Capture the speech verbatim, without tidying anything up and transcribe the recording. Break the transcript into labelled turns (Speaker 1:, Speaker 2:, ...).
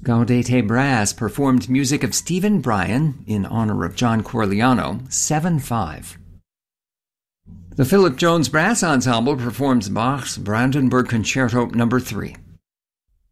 Speaker 1: Gaudete Brass performed music of Stephen Bryan in honor of John Corigliano, seven five. The Philip Jones Brass Ensemble performs Bach's Brandenburg Concerto number three.